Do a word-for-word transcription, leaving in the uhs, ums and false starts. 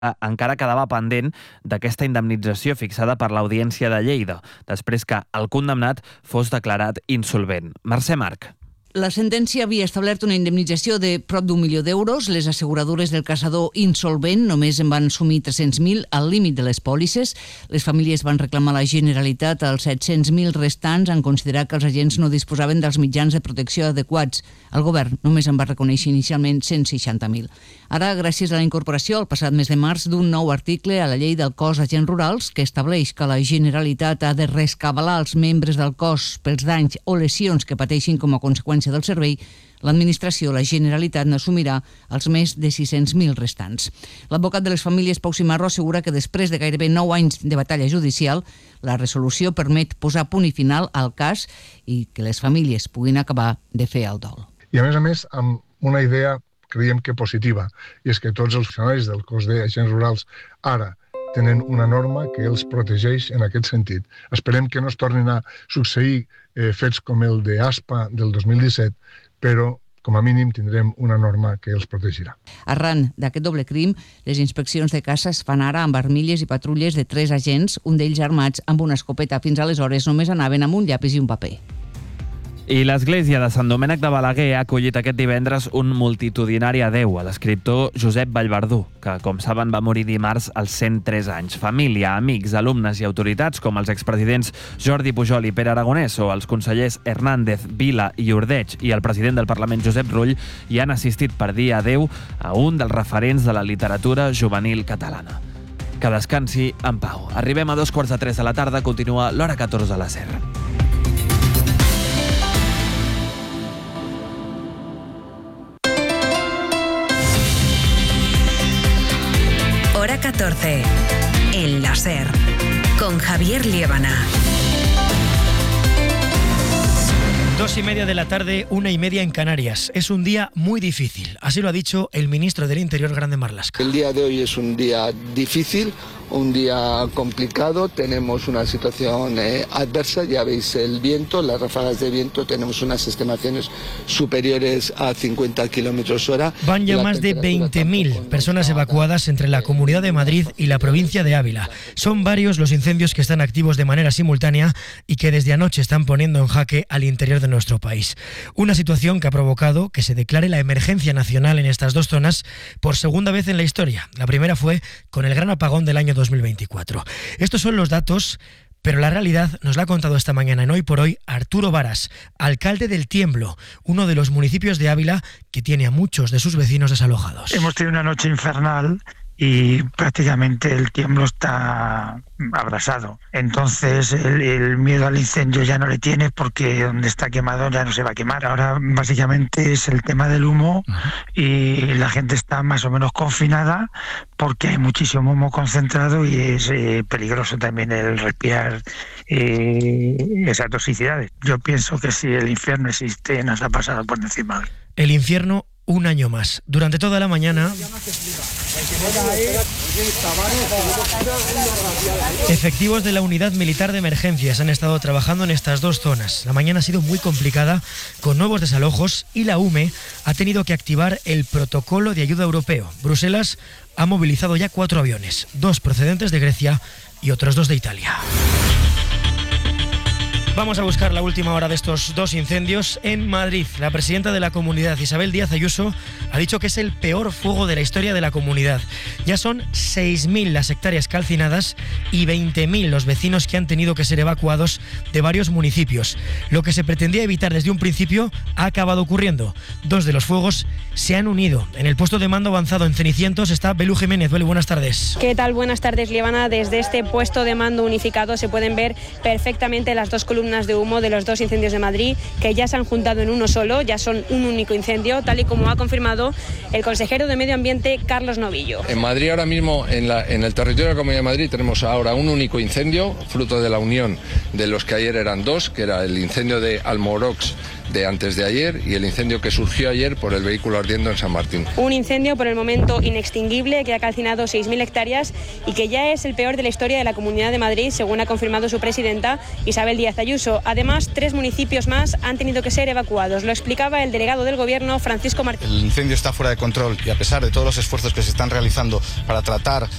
encara quedava pendent d'aquesta indemnització fixada per l'Audiència de Lleida, després que el condemnat fos declarat insolvent. Mercè Marc. La sentència havia establert una indemnització de prop d'un milió d'euros. Les asseguradores del caçador insolvent només en van assumir tres-cents mil al límit de les pòlisses. Les famílies van reclamar a la Generalitat els set-cents mil restants en considerar que els agents no disposaven dels mitjans de protecció adequats. El govern només en va reconèixer inicialment cent seixanta mil. Ara, gràcies a la incorporació el passat mes de març d'un nou article a la llei del cos d'agents rurals que estableix que la Generalitat ha de rescabalar els membres del cos pels danys o lesions que pateixin com a conseqüència del servei, l'administració, la Generalitat, n'assumirà els més de sis-cents mil restants. L'advocat de les famílies, Pau Cimarro, assegura que després de gairebé nou anys de batalla judicial, la resolució permet posar punt i final al cas i que les famílies puguin acabar de fer el dol. I a més a més, amb una idea, creiem que positiva, i és que tots els funcionaris del cos d'agents rurals ara tenen una norma que els protegeix en aquest sentit. Esperem que no es tornin a succeir eh, fets com el de Aspa del dos mil disset, però com a mínim tindrem una norma que els protegirà. Arran d'aquest doble crim, les inspeccions de caça es fan ara amb armilles i patrulles de tres agents, un d'ells armats amb una escopeta. Fins aleshores només anaven amb un llapis i un paper. I l'església de Sant Domènec de Balaguer ha acollit aquest divendres un multitudinari adeu a l'escriptor Josep Vallverdú, que, com saben, va morir dimarts als cent tres anys. Família, amics, alumnes i autoritats com els expresidents Jordi Pujol i Pere Aragonès o els consellers Hernández, Vila i Ordeig i el president del Parlament Josep Rull hi han assistit per dir adeu a un dels referents de la literatura juvenil catalana. Que descansi en pau. Arribem a dos quarts de tres de la tarda, continua l'Hora catorze a la SER. Hora catorce, en la SER, con Javier Liébana. Dos y media de la tarde, una y media en Canarias. Es un día muy difícil, así lo ha dicho el ministro del Interior, Grande Marlaska. El día de hoy es un día difícil, un día complicado, tenemos una situación eh, adversa, ya veis el viento, las ráfagas de viento, tenemos unas estimaciones superiores a cincuenta kilómetros hora. Van ya más de veinte mil personas evacuadas entre la Comunidad de Madrid y la provincia de Ávila. Son varios los incendios que están activos de manera simultánea y que desde anoche están poniendo en jaque al interior de nuestro país. Una situación que ha provocado que se declare la emergencia nacional en estas dos zonas por segunda vez en la historia. La primera fue con el gran apagón del año dos mil veinticuatro. Estos son los datos, pero la realidad nos la ha contado esta mañana en Hoy por Hoy Arturo Varas, alcalde del Tiemblo, uno de los municipios de Ávila que tiene a muchos de sus vecinos desalojados. Hemos tenido una noche infernal y prácticamente el Tiemblo está abrasado. Entonces el, el miedo al incendio ya no le tiene porque donde está quemado ya no se va a quemar. Ahora básicamente es el tema del humo y la gente está más o menos confinada porque hay muchísimo humo concentrado y es eh, peligroso también el respirar eh, esas toxicidades. Yo pienso que si el infierno existe nos ha pasado por encima. El infierno un año más. Durante toda la mañana, efectivos de la Unidad Militar de Emergencias han estado trabajando en estas dos zonas. La mañana ha sido muy complicada con nuevos desalojos y la U M E ha tenido que activar el protocolo de ayuda europeo. Bruselas ha movilizado ya cuatro aviones, dos procedentes de Grecia y otros dos de Italia. Vamos a buscar la última hora de estos dos incendios en Madrid. La presidenta de la comunidad, Isabel Díaz Ayuso, ha dicho que es el peor fuego de la historia de la comunidad. Ya son seis mil las hectáreas calcinadas y veinte mil los vecinos que han tenido que ser evacuados de varios municipios. Lo que se pretendía evitar desde un principio ha acabado ocurriendo. Dos de los fuegos se han unido. En el puesto de mando avanzado en Cenicientos está Belu Jiménez. Belu, buenas tardes. ¿Qué tal? Buenas tardes, Liébana. Desde este puesto de mando unificado se pueden ver perfectamente las dos columnas de humo de los dos incendios de Madrid, que ya se han juntado en uno solo, ya son un único incendio, tal y como ha confirmado el consejero de Medio Ambiente, Carlos Novillo. En Madrid ahora mismo, en, la, en el territorio de la Comunidad de Madrid, tenemos ahora un único incendio, fruto de la unión de los que ayer eran dos, que era el incendio de Almorox de antes de ayer y el incendio que surgió ayer por el vehículo ardiendo en San Martín. Un incendio por el momento inextinguible que ha calcinado seis mil hectáreas y que ya es el peor de la historia de la Comunidad de Madrid, según ha confirmado su presidenta Isabel Díaz Ayuso. Además, tres municipios más han tenido que ser evacuados. Lo explicaba el delegado del Gobierno, Francisco Martín. El incendio está fuera de control y a pesar de todos los esfuerzos que se están realizando para tratar